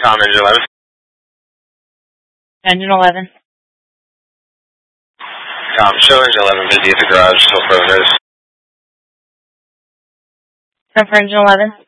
Engine 11. Engine 11. Show Engine 11 busy at the garage till further notice. For Engine 11.